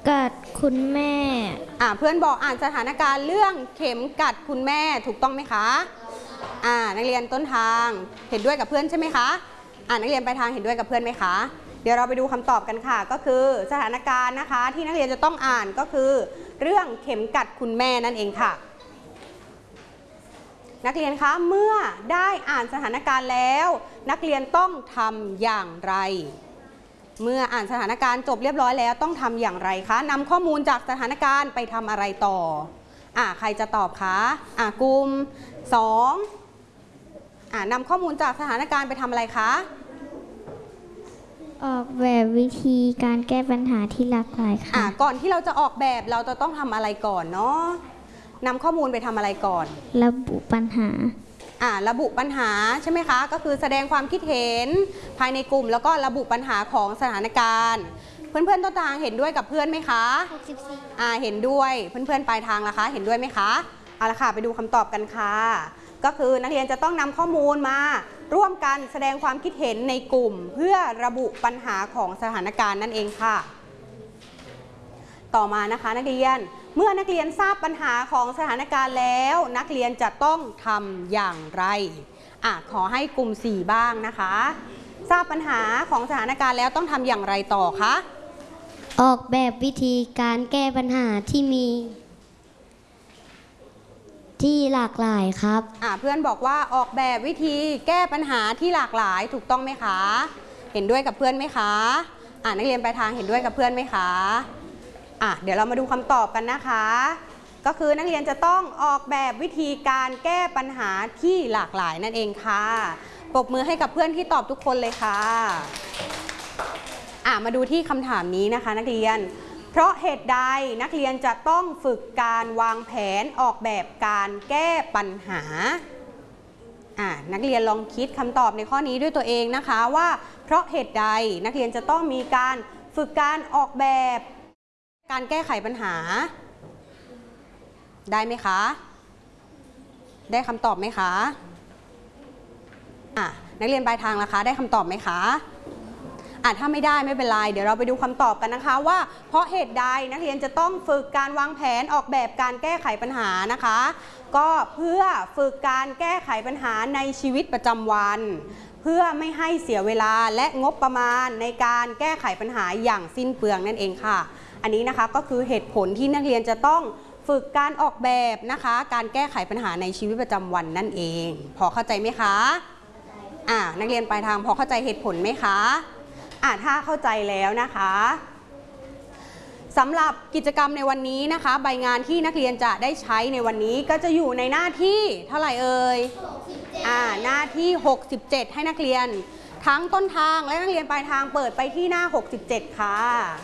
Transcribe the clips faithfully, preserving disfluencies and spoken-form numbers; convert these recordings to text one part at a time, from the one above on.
กัดคุณแม่อ่าเพื่อนบอกอ่านสถานการณ์เรื่องเข็มกัดคุณแม่ถูกต้องไหมคะอ่านักเรียนต้นทางเห็นด้วยกับเพื่อนใช่ไหมคะอ่านักเรียนปลายทางเห็นด้วยกับเพื่อนไหมคะเดี๋ยวเราไปดูคำตอบกันค่ะก็คือสถานการณ์นะคะที่นักเรียนจะต้องอ่านก็คือเรื่องเข็มกัดคุณแม่นั่นเองค่ะนักเรียนคะเมื่อได้อ่านสถานการณ์แล้วนักเรียนต้องทำอย่างไรเมื่ออ่านสถานการณ์จบเรียบร้อยแล้วต้องทำอย่างไรคะนำข้อมูลจากสถานการณ์ไปทำอะไรต่ออ่าใครจะตอบคะอ่ากลุ่มสองอ่านำข้อมูลจากสถานการณ์ไปทำอะไรคะออกแบบวิธีการแก้ปัญหาที่หลากหลายค่ะอ่าก่อนที่เราจะออกแบบเราจะต้องทำอะไรก่อนเนาะนำข้อมูลไปทำอะไรก่อนระบุปัญหาอ่าระบุปัญหาใช่ไหมคะก็คือแสดงความคิดเห็นภายในกลุ่มแล้วก็ระบุปัญหาของสถานการณ์เพื่อนๆต้นทางเห็นด้วยกับเพื่อนไหมคะอ่าเห็นด้วยเพื่อนๆปลายทางล่ะคะเห็นด้วยไหมคะเอาละค่ะไปดูคำตอบกันค่ะก็คือนักเรียนจะต้องนำข้อมูลมาร่วมกันแสดงความคิดเห็นในกลุ่มเพื่อระบุปัญหาของสถานการณ์นั่นเองค่ะต่อมานะคะนักเรียนเมื่อนักเรียนทราบปัญหาของสถานการณ์แล้วนักเรียนจะต้องทำอย่างไรอ่ะขอให้กลุ่มสี่บ้างนะคะทราบปัญหาของสถานการณ์แล้วต้องทำอย่างไรต่อคะออกแบบวิธีการแก้ปัญหาที่มีที่หลากหลายครับอ่ะเพื่อนบอกว่าออกแบบวิธีแก้ปัญหาที่หลากหลายถูกต้องไหมคะเห็นด้วยกับเพื่อนไหมคะอ่ะนักเรียนปลายทางเห็นด้วยกับเพื่อนไหมคะอ่ะเดี๋ยวเรามาดูคำตอบกันนะคะก็คือนักเรียนจะต้องออกแบบวิธีการแก้ปัญหาที่หลากหลายนั่นเองค่ะปรบมือให้กับเพื่อนที่ตอบทุกคนเลยค่ะอ่ะมาดูที่คำถามนี้นะคะนักเรียนเพราะเหตุใดนักเรียนจะต้องฝึกการวางแผนออกแบบการแก้ปัญหาอ่ะนักเรียนลองคิดคำตอบในข้อนี้ด้วยตัวเองนะคะว่าเพราะเหตุใดนักเรียนจะต้องมีการฝึกการออกแบบการแก้ไขปัญหาได้ไหมคะได้คำตอบไหมคะอ่ะนักเรียนปลายทางล่ะคะได้คำตอบไหมคะอ่ะถ้าไม่ได้ไม่เป็นไรเดี๋ยวเราไปดูคำตอบกันนะคะว่าเพราะเหตุใดนักเรียนจะต้องฝึกการวางแผนออกแบบการแก้ไขปัญหานะคะก็เพื่อฝึกการแก้ไขปัญหาในชีวิตประจำวันเพื่อไม่ให้เสียเวลาและงบประมาณในการแก้ไขปัญหาอย่างสิ้นเปลืองนั่นเองค่ะอันนี้นะคะก็คือเหตุผลที่นักเรียนจะต้องฝึกการออกแบบนะคะการแก้ไขปัญหาในชีวิตประจำวันนั่นเองพอเข้าใจไหมคะอ่านักเรียนปลายทางพอเข้าใจเหตุผลไหมคะอ่าถ้าเข้าใจแล้วนะคะสำหรับกิจกรรมในวันนี้นะคะใบงานที่นักเรียนจะได้ใช้ในวันนี้ก็จะอยู่ในหน้าที่เท่าไหร่เอ่ยอ่าหน้าที่หกสิบเจ็ดให้นักเรียนทั้งต้นทางและนักเรียนปลายทางเปิดไปที่หน้าหกสิบเจ็ดค่ะ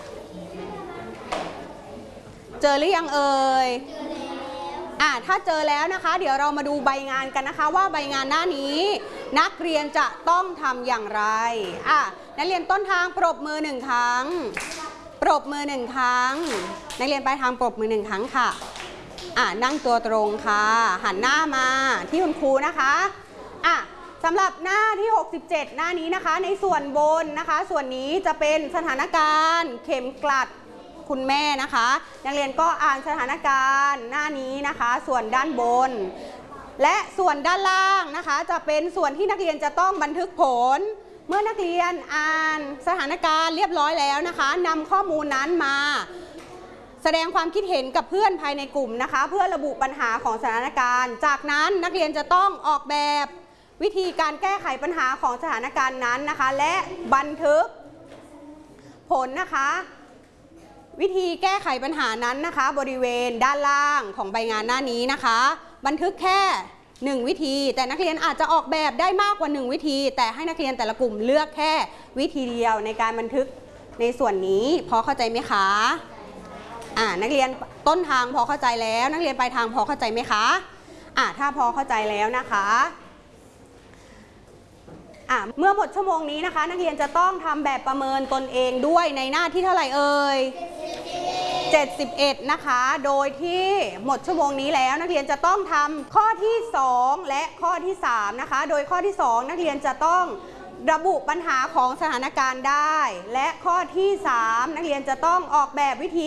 เจอหรือยังเอ่ยอ่าถ้าเจอแล้วนะคะเดี๋ยวเรามาดูใบงานกันนะคะว่าใบงานหน้านี้นักเรียนจะต้องทำอย่างไรอ่ะนักเรียนต้นทางปรบมือหนึ่งครั้งปรบมือหนึ่งครั้งนักเรียนปลายทางปรบมือหนึ่งครั้งค่ะอ่ะนั่งตัวตรงค่ะหันหน้ามาที่คุณครูนะคะอ่ะสำหรับหน้าที่หกสิบเจ็ดหน้านี้นะคะในส่วนบนนะคะส่วนนี้จะเป็นสถานการณ์เข็มกลัดคุณแม่นะคะนักเรียนก็อ่านสถานการณ์หน้านี้นะคะส่วนด้านบนและส่วนด้านล่างนะคะจะเป็นส่วนที่นักเรียนจะต้องบันทึกผลเมื่อนักเรียนอ่านสถานการณ์เรียบร้อยแล้วนะคะนำข้อมูลนั้นมาแสดงความคิดเห็นกับเพื่อนภายในกลุ่มนะคะเพื่อระบุปัญหาของสถานการณ์จากนั้นนักเรียนจะต้องออกแบบวิธีการแก้ไขปัญหาของสถานการณ์นั้นนะคะและบันทึกผลนะคะวิธีแก้ไขปัญหานั้นนะคะบริเวณด้านล่างของใบงานหน้านี้นะคะบันทึกแค่หนึ่งวิธีแต่นักเรียนอาจจะออกแบบได้มากกว่าหนึ่งวิธีแต่ให้นักเรียนแต่ละกลุ่มเลือกแค่วิธีเดียวในการบันทึกในส่วนนี้พอเข้าใจไหมคะอ่านักเรียนต้นทางพอเข้าใจแล้วนักเรียนปลายทางพอเข้าใจไหมคะอ่าถ้าพอเข้าใจแล้วนะคะอ่ะเมื่อหมดชั่วโมงนี้นะคะนักเรียนจะต้องทำแบบประเมินตนเองด้วยในหน้าที่เท่าไหร่เอ่ยเจ็ดสิบเอ็ดนะคะโดยที่หมดชั่วโมงนี้แล้วนักเรียนจะต้องทำข้อที่สองและข้อที่สามนะคะโดยข้อที่สองนักเรียนจะต้องระบุปัญหาของสถานการณ์ได้และข้อที่สามนักเรียนจะต้องออกแบบวิธี